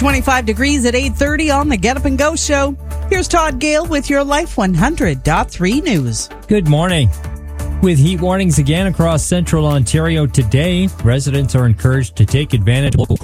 25 degrees at 8:30 on the Get Up and Go show. Here's Todd Gale with your Life 100.3 news. Good morning. With heat warnings again across central Ontario today, residents are encouraged to take advantage of local